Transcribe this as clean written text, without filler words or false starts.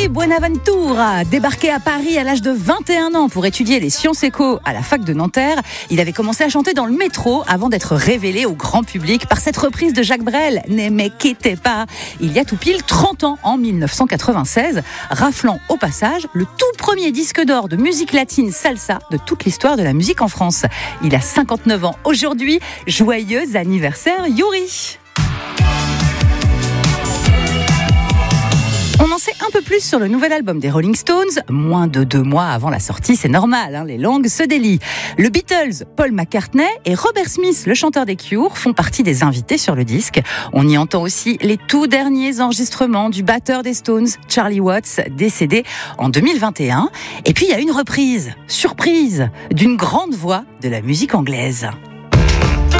Joey Buenaventura, débarqué à Paris à l'âge de 21 ans pour étudier les sciences éco à la fac de Nanterre. Il avait commencé à chanter dans le métro avant d'être révélé au grand public par cette reprise de Jacques Brel, Ne me quittez pas. Il y a tout pile 30 ans, en 1996, raflant au passage le tout premier disque d'or de musique latine salsa de toute l'histoire de la musique en France. Il a 59 ans aujourd'hui. Joyeux anniversaire, Yuri! On en sait un peu plus sur le nouvel album des Rolling Stones. Moins de 2 mois avant la sortie, c'est normal, les langues se délient. Le Beatles, Paul McCartney et Robert Smith, le chanteur des Cure, font partie des invités sur le disque. On y entend aussi les tout derniers enregistrements du batteur des Stones, Charlie Watts, décédé en 2021. Et puis il y a une reprise, surprise, d'une grande voix de la musique anglaise.